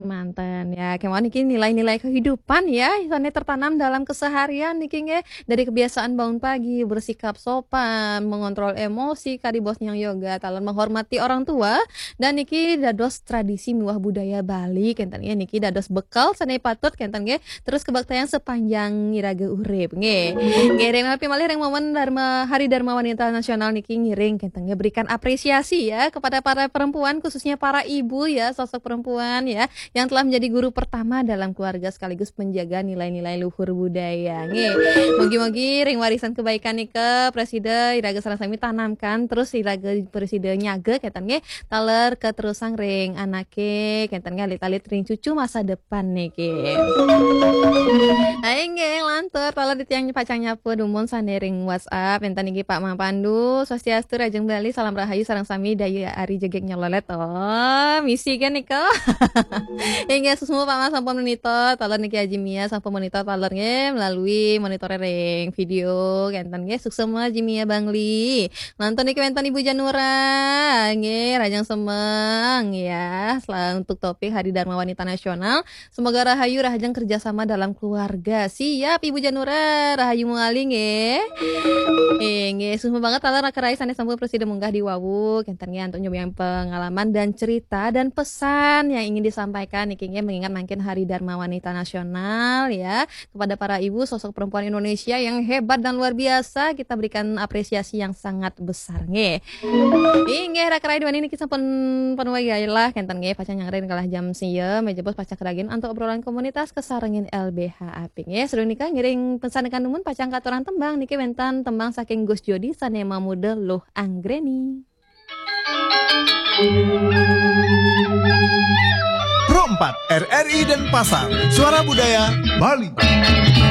manten ya. Kemana niki nilai-nilai kehidupan ya, sana tertanam dalam keseharian niki nge, dari kebiasaan bangun pagi, bersikap sopan, mengontrol emosi, kadi bos yang yoga, talon menghormati orang tua, dan niki dados tradisi miwah budaya Bali, kenten nge niki dados bekal sanai patut kenten nge, terus kebaktian sepanjang ngiraga urip nge. Ngiring api malih yang momen Hari Dharma Wanita Nasional niki ngiring kenten nge berikan apresiasi ya kepada para perempuan khususnya para ibu ya, sosok perempuan ya yang telah menjadi guru pertama dalam keluarga sekaligus menjaga nilai-nilai luhur budaya. Nge. Mogi-mogi ring warisan kebaikan nih ke presiden iraga sareng sami tanamkan terus iraga presiden nyaga keten nge taler keterusan ring anake keten nge alit-alit ring cucu masa depan nih ke. Aing nge lantur taler di tiang pacangnya pun dumun sanering WhatsApp enten iki Pak Mang Pandu Swastiastu Rajeng Bali salam rahayu sareng sami daya ari jegek nyolelet oh misi kan Niko. Hingga semua Pak Mas sampun monitor talon niki Haji Mia sampun monitor talon nge melalui monitor ring video kenten nge sukses Haji Mia Bangli. Nonton niki wenten Ibu Janura nge rajang semeng ya selalu untuk topik Hari Dharma Wanita Nasional. Semoga rahayu rahajang kerjasama dalam keluarga. Siap Ibu Janura rahayu mengali nge. Nge semua banget talon rakerai sanes sampun presiden munggah di Wawu kenten nge untuk nyoba pengalaman dan cerita dan pesan yang ingin disampaikan Nikinya mengingat makin Hari Dharma Wanita Nasional ya kepada para ibu sosok perempuan Indonesia yang hebat dan luar biasa kita berikan apresiasi yang sangat besar nge. Inge rakerai dua ini kisah penuh lah kenten nge pacar yang kalah jam siya meja bos pacar keragin untuk obrolan komunitas kesarengin LBH Aping ya seru nikah ngiring pesan dekan numun pacang katuran tembang niki wentan tembang saking Gus Jodi sanema muda loh anggreni. Pro 4 RRI Denpasar, Suara Budaya Bali.